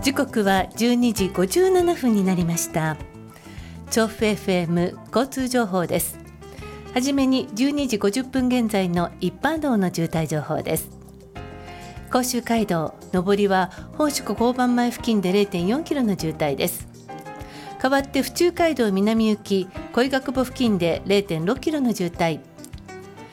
時刻は12時57分になりました。調布 FM 交通情報です。はじめに12時50分現在の一般道の渋滞情報です。甲州街道上りは本宿交番前付近で 0.4 キロの渋滞です。代わって府中街道南行き恋学母付近で 0.6 キロの渋滞、